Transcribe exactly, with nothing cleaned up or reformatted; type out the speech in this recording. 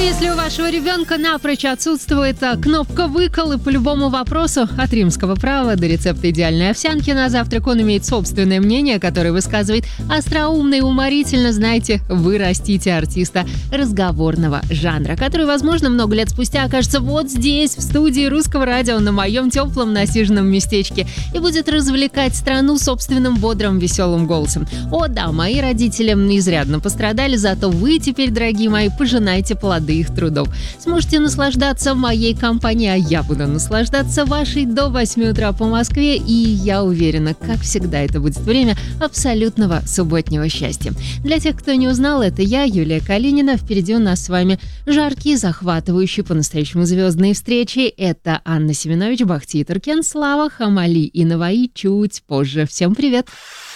Если у вашего ребенка напрочь отсутствует кнопка «выкол» и по любому вопросу от римского права до рецепта идеальной овсянки на завтрак он имеет собственное мнение, которое высказывает остроумно и уморительно, знаете, вы растите артиста разговорного жанра, который, возможно, много лет спустя окажется вот здесь, в студии Русского радио, на моем теплом насиженном местечке и будет развлекать страну собственным бодрым, веселым голосом. О да, мои родители изрядно пострадали, зато вы теперь, дорогие мои, пожинайте плоды их трудов. Сможете наслаждаться моей компанией, а я буду наслаждаться вашей до восьми утра по Москве, и я уверена, как всегда, это будет время абсолютного субботнего счастья. Для тех, кто не узнал, это я, Юлия Калинина. Впереди у нас с вами жаркие, захватывающие, по-настоящему звездные встречи. Это Анна Семенович, Бахтиер Туркен, Слава Хамали и Наваи чуть позже. Всем привет!